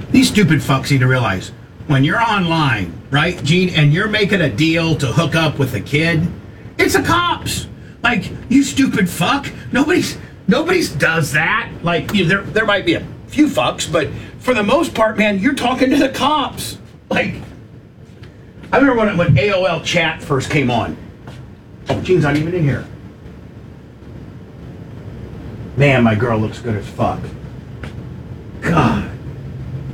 These stupid fucks need to realize when you're online, right, Gene, and you're making a deal to hook up with a kid, it's the cops. Like, you stupid fuck. Nobody's does that. Like, you know, there might be a few fucks, but for the most part, man, you're talking to the cops. Like, I remember when AOL chat first came on. Oh, Gene's not even in here. Man, my girl looks good as fuck.